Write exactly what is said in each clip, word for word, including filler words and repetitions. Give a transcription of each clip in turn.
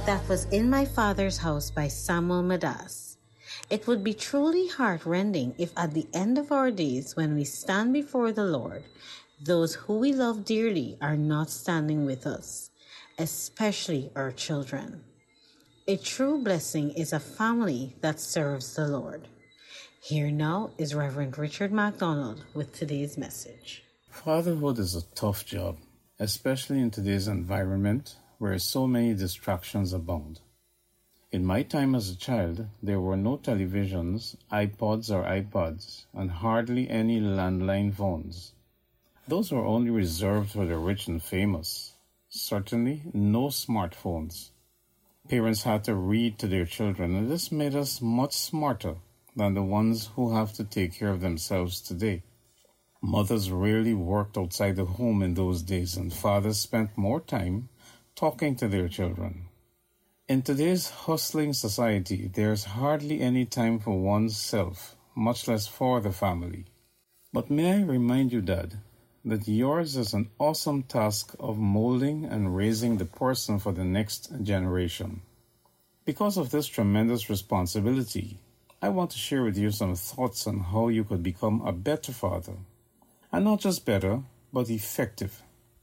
That was In My Father's House by Samuel Madas. It would be truly heart-rending if at the end of our days, when we stand before the Lord, those who we love dearly are not standing with us, especially our children. A true blessing is a family that serves the Lord. Here now is Reverend Richard MacDonald with today's message. Fatherhood is a tough job, especially in today's environment where so many distractions abound. In my time as a child, there were no televisions, iPods or iPods, and hardly any landline phones. Those were only reserved for the rich and famous. Certainly no smartphones. Parents had to read to their children, and this made us much smarter than the ones who have to take care of themselves today. Mothers rarely worked outside the home in those days, and fathers spent more time talking to their children. In today's hustling society, there's hardly any time for oneself, much less for the family. But may I remind you, Dad, that yours is an awesome task of molding and raising the person for the next generation. Because of this tremendous responsibility, I want to share with you some thoughts on how you could become a better father. And not just better, but effective.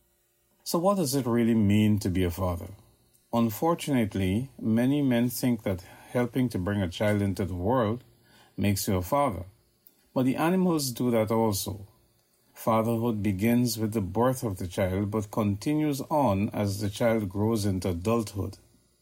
So what does it really mean to be a father? Unfortunately, many men think that helping to bring a child into the world makes you a father. But the animals do that also. Fatherhood begins with the birth of the child, but continues on as the child grows into adulthood.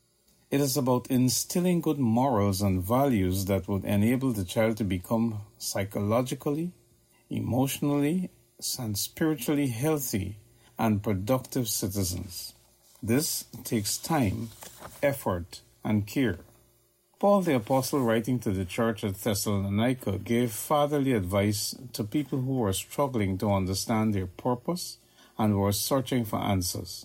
It is about instilling good morals and values that would enable the child to become psychologically, emotionally, and spiritually healthy and productive citizens. This takes time, effort, and care. Paul the Apostle, writing to the church at Thessalonica, gave fatherly advice to people who were struggling to understand their purpose and were searching for answers.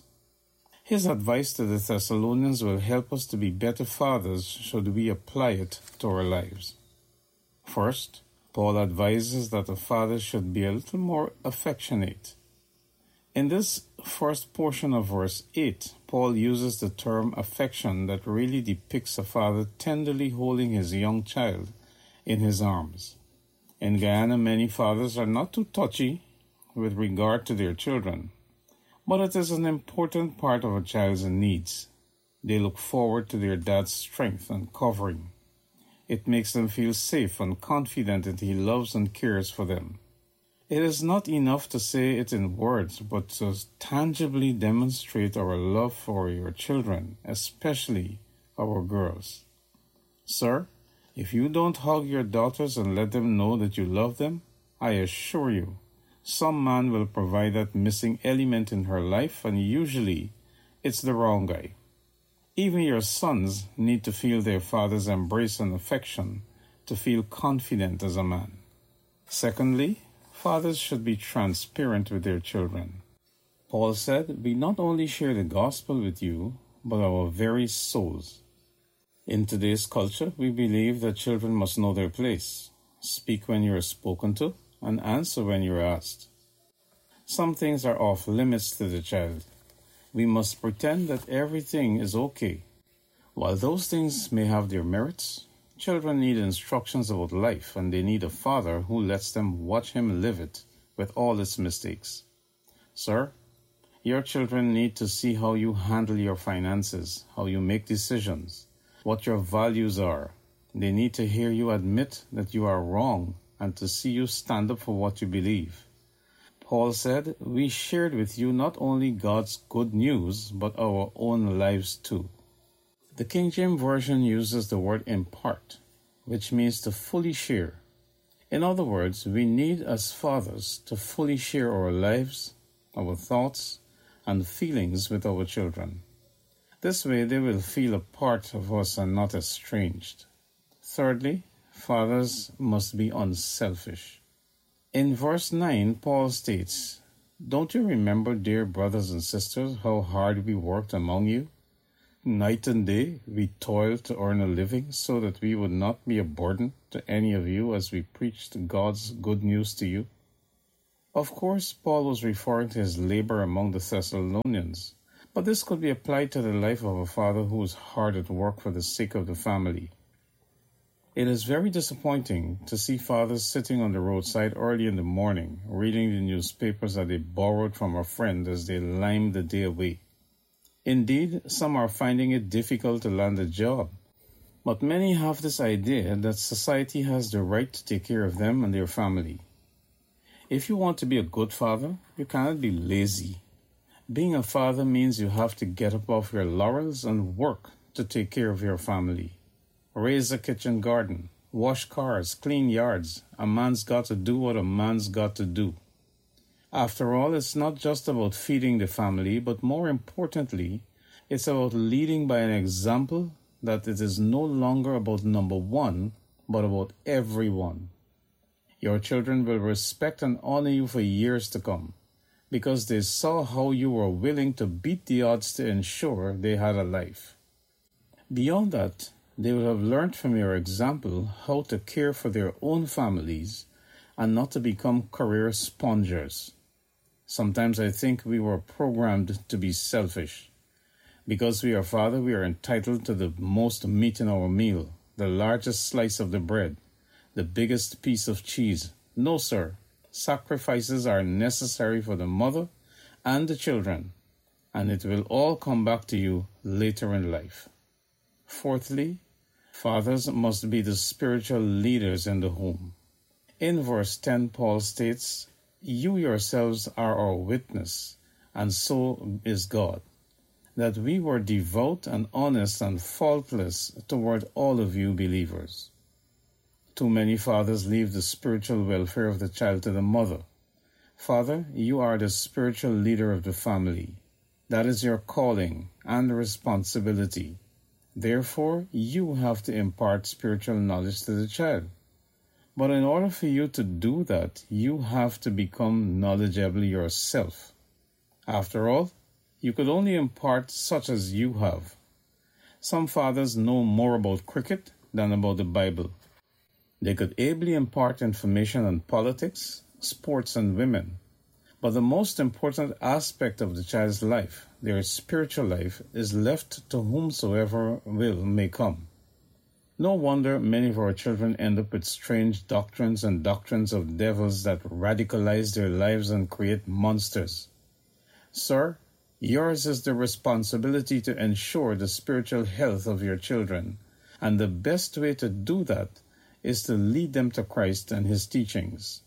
His advice to the Thessalonians will help us to be better fathers should we apply it to our lives. First, Paul advises that a father should be a little more affectionate. In this first portion of verse eight, Paul uses the term affection that really depicts a father tenderly holding his young child in his arms. In Guyana, many fathers are not too touchy with regard to their children, but it is an important part of a child's needs. They look forward to their dad's strength and covering. It makes them feel safe and confident that he loves and cares for them. It is not enough to say it in words, but to tangibly demonstrate our love for your children, especially our girls. Sir, if you don't hug your daughters and let them know that you love them, I assure you, some man will provide that missing element in her life, and usually it's the wrong guy. Even your sons need to feel their father's embrace and affection to feel confident as a man. Secondly, fathers should be transparent with their children. Paul said, we not only share the gospel with you, but our very souls. In today's culture, we believe that children must know their place, speak when you are spoken to, and answer when you are asked. Some things are off limits to the child. We must pretend that everything is okay. While those things may have their merits, children need instructions about life, and they need a father who lets them watch him live it with all its mistakes. Sir, your children need to see how you handle your finances, how you make decisions, what your values are. They need to hear you admit that you are wrong and to see you stand up for what you believe. Paul said, we shared with you not only God's good news, but our own lives too. The King James Version uses the word impart, which means to fully share. In other words, we need as fathers to fully share our lives, our thoughts, and feelings with our children. This way they will feel a part of us and not estranged. Thirdly, fathers must be unselfish. In verse nine, Paul states, don't you remember, dear brothers and sisters, how hard we worked among you? Night and day we toiled to earn a living so that we would not be a burden to any of you as we preached God's good news to you. Of course, Paul was referring to his labor among the Thessalonians, But this could be applied to the life of a father who is hard at work for the sake of the family. It is very disappointing to see fathers sitting on the roadside early in the morning, reading the newspapers that they borrowed from a friend as they lime the day away. Indeed, some are finding it difficult to land a job. But many have this idea that society has the right to take care of them and their family. If you want to be a good father, you cannot be lazy. Being a father means you have to get up off your laurels and work to take care of your family. Raise a kitchen garden, wash cars, clean yards. A man's got to do what a man's got to do. After all, it's not just about feeding the family, but more importantly, it's about leading by an example that it is no longer about number one, but about everyone. Your children will respect and honor you for years to come, because they saw how you were willing to beat the odds to ensure they had a life. Beyond that, they will have learned from your example how to care for their own families and not to become career spongers. Sometimes I think we were programmed to be selfish. Because we are father, we are entitled to the most meat in our meal, the largest slice of the bread, the biggest piece of cheese. No, sir. Sacrifices are necessary for the mother and the children, and it will all come back to you later in life. Fourthly, fathers must be the spiritual leaders in the home. In verse ten, Paul states, "You yourselves are our witness, and so is God, that we were devout and honest and faultless toward all of you believers." Too many fathers leave the spiritual welfare of the child to the mother. Father, you are the spiritual leader of the family. That is your calling and responsibility. Therefore, you have to impart spiritual knowledge to the child. But in order for you to do that, you have to become knowledgeable yourself. After all, you could only impart such as you have. Some fathers know more about cricket than about the Bible. They could ably impart information on politics, sports, and women. But the most important aspect of the child's life, their spiritual life, is left to whomsoever will may come. No wonder many of our children end up with strange doctrines and doctrines of devils that radicalize their lives and create monsters. Sir, yours is the responsibility to ensure the spiritual health of your children, and the best way to do that is to lead them to Christ and His teachings.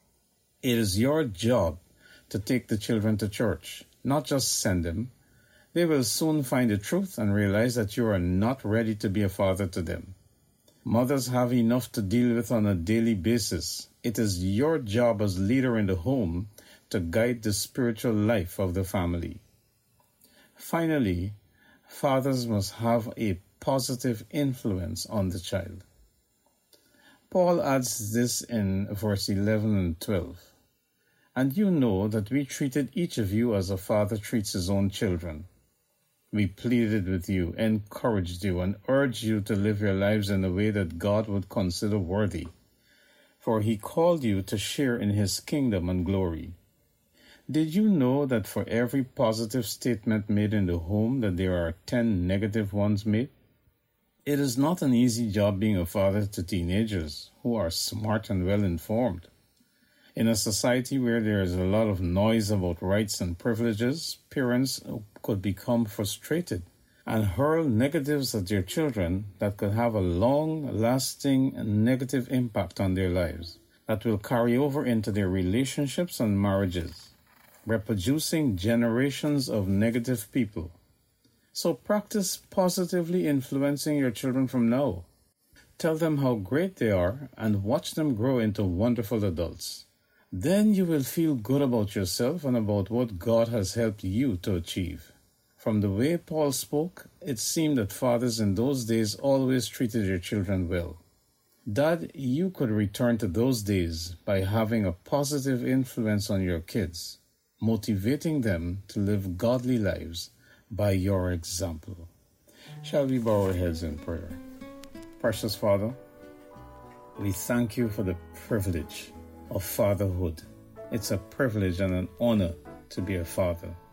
It is your job to take the children to church, not just send them. They will soon find the truth and realize that you are not ready to be a father to them. Mothers have enough to deal with on a daily basis. It is your job as leader in the home to guide the spiritual life of the family. Finally, fathers must have a positive influence on the child. Paul adds this in verse eleven and twelve. "And you know that we treated each of you as a father treats his own children. We pleaded with you, encouraged you, and urged you to live your lives in a way that God would consider worthy. For He called you to share in His kingdom and glory. Did you know that for every positive statement made in the home, that there are ten negative ones made? It is not an easy job being a father to teenagers who are smart and well-informed. In a society where there is a lot of noise about rights and privileges, parents could become frustrated and hurl negatives at their children that could have a long-lasting negative impact on their lives that will carry over into their relationships and marriages, reproducing generations of negative people. So practice positively influencing your children from now. Tell them how great they are and watch them grow into wonderful adults. Then you will feel good about yourself and about what God has helped you to achieve. From the way Paul spoke, it seemed that fathers in those days always treated their children well. Dad, you could return to those days by having a positive influence on your kids, motivating them to live godly lives by your example. Shall we bow our heads in prayer? Precious Father, we thank you for the privilege of fatherhood. It's a privilege and an honor to be a father.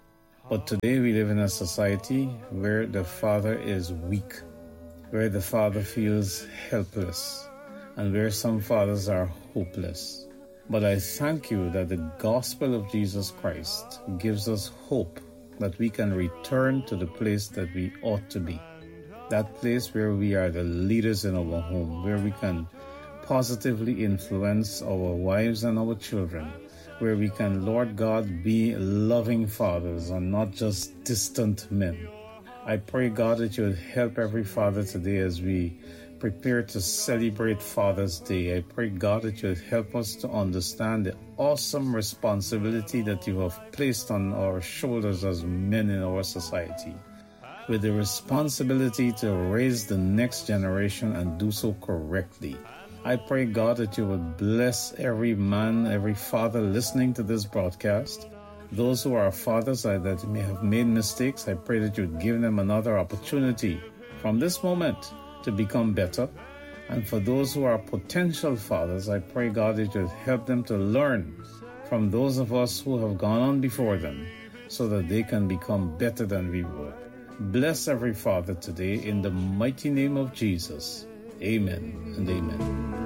But today we live in a society where the father is weak, where the father feels helpless, and where some fathers are hopeless. But I thank you that the gospel of Jesus Christ gives us hope that we can return to the place that we ought to be. That place where we are the leaders in our home, where we can positively influence our wives and our children, where we can, Lord God, be loving fathers and not just distant men. I pray, God, that you would help every father today as we prepare to celebrate Father's Day. I pray, God, that you would help us to understand the awesome responsibility that you have placed on our shoulders as men in our society, with the responsibility to raise the next generation and do so correctly. I pray, God, that you would bless every man, every father listening to this broadcast. Those who are fathers that may have made mistakes, I pray that you would give them another opportunity from this moment to become better. And for those who are potential fathers, I pray, God, that you would help them to learn from those of us who have gone on before them so that they can become better than we were. Bless every father today in the mighty name of Jesus. Amen and amen.